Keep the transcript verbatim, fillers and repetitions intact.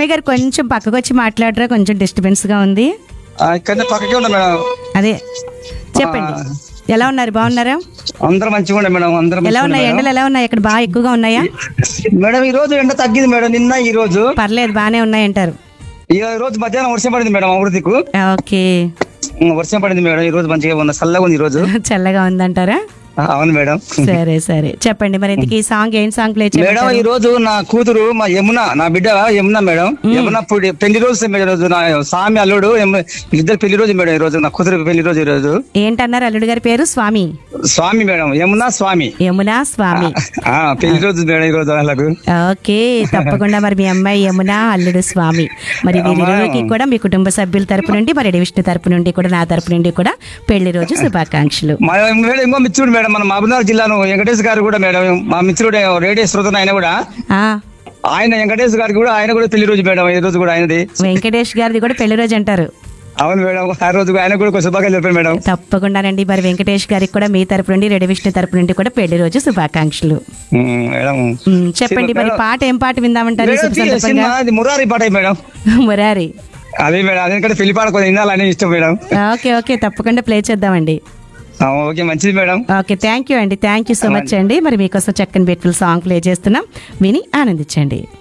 లక్ష్మి గారు కొంచెం పక్కకు వచ్చి మాట్లాడరా, కొంచెం డిస్టర్బెన్స్ గా ఉంది. ఇక్కడ పక్కకే ఉన్నా మేడం. అదే చెప్పండి, ఎలా ఉన్నారు, బాగున్నారా? అందరం మంచిగా ఉండే మేడం. అందరం ఎలా ఉన్నాయి ఎండలు, ఎలా ఉన్నాయి అక్కడ? బాగా ఎక్కువగా ఉన్నాయా మేడం? ఈ రోజు ఎండ తగ్గింది మేడం, నిన్న ఈ రోజు పర్లేదు బానే ఉన్నాయంటారు. ఈ రోజు మధ్యాహ్నం వర్షం పడింది మేడం అమృతికు. ఓకే, వర్షం పడింది మేడం. ఈ రోజు మంచిగా ఉంది, చల్లగా ఉంది ఈ రోజు. చల్లగా ఉందంటారా? అవును మేడం. సరే సరే చెప్పండి మరి, ఇంతకీ ఈ సాంగ్ ఏం సాంగ్ ప్లే మేడం? చేయాలి? ఈ రోజు నా కూతురు మా యమున, నా బిడ్డ యమున మేడం. యమున పుడి- పెళ్లి రోజు మేడం. ఈ రోజు నా స్వామి అల్లుడు యము- ఇద్దరు పెళ్లి రోజు మేడం. ఈ రోజు నా కూతురు పెళ్లి రోజు. ఈ రోజు ఏంటన్నారు అల్లుడు గారి పేరు? స్వామి. స్వామి మేడం, యమున స్వామి. యమునా స్వామి. ఆ పెళ్లి రోజు మేడం ఈ రోజు వాళ్ళకు. ఓకే, తప్పకుండా మరి మీ అమ్మాయి యమున, అల్లుడు స్వామి, మరి వీరిరువురికి కూడా మీ కుటుంబ సభ్యుల తరపు నుండి, మరి విష్ణు తరపు నుండి కూడా, నా తరపు నుండి కూడా పెళ్లి రోజు శుభాకాంక్షలు. మా మేడం ఇంకో మిత్రుడు మేడం, మన మహబూబ్నగర్ జిల్లాను వెంకటేష్ గారు కూడా మేడం, మా మిత్రుడు రేడియో శ్రోతను ఆయన కూడా, ఆ ఆయన వెంకటేష్ గారికి కూడా ఆయన కూడా పెళ్లి రోజు మేడం. ఈ రోజు కూడా ఆయనది. వెంకటేష్ గారిది కూడా పెళ్లి రోజు అంటారు. అవును మేడం, ఆ రోజు ఆయన కూడా ఒక శుభాకాంక్షలు చెప్పాను మేడం. తప్పకుండానండి, మరి వెంకటేష్ గారికి కూడా మీ తరపు నుండి, రెడ్డి విష్ణు తరపు నుండి కూడా పెళ్లి రోజు శుభాకాంక్షలు. ఉమ్, మేడం ఉమ్, చెప్పండి మరి, పాట ఏం పాట విందామంటారు ఈ శుభ మేడం, సందర్భంగా? సినిమా అది మురారి పాట మేడం. మురారి. అదే మేడం, అదే పెళ్లి పాట కొంచెం వినాలని ఇష్టం మేడం. ఓకే ఓకే తప్పకుండా ప్లే చేద్దామండి. ఆ, ఓకే మంచిది మేడం. ఓకే, థ్యాంక్ యూ అండి, థ్యాంక్ యూ సో మచ్ అండి. మరి మీకోసం చక్కని బ్యూటిఫుల్ సాంగ్ ప్లే చేస్తున్నాం, విని ఆనందించండి.